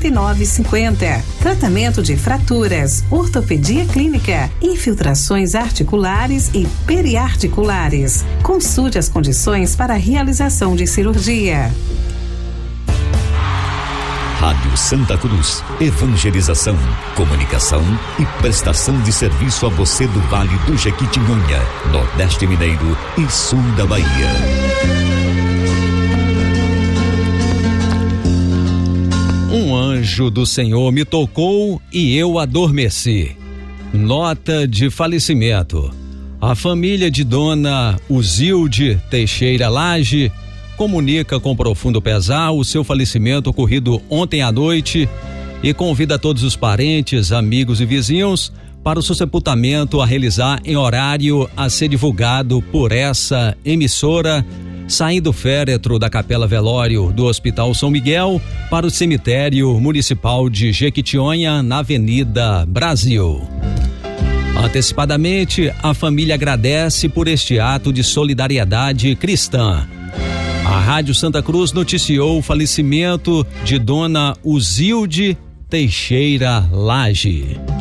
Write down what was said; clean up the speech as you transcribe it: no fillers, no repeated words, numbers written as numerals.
99,50. Tratamento de fraturas, ortopedia clínica, infiltrações articulares e periarticulares. Consulte as condições para a realização de cirurgia. Rádio Santa Cruz, evangelização, comunicação e prestação de serviço a você do Vale do Jequitinhonha, Nordeste Mineiro e Sul da Bahia. Um anjo do Senhor me tocou e eu adormeci. Nota de falecimento. A família de Dona Uzilde Teixeira Lage comunica com profundo pesar o seu falecimento ocorrido ontem à noite e convida todos os parentes, amigos e vizinhos para o seu sepultamento a realizar em horário a ser divulgado por essa emissora, saindo o féretro da Capela Velório do Hospital São Miguel para o cemitério municipal de Jequitinhonha, na Avenida Brasil. Antecipadamente, a família agradece por este ato de solidariedade cristã. A Rádio Santa Cruz noticiou o falecimento de Dona Uzilde Teixeira Lage.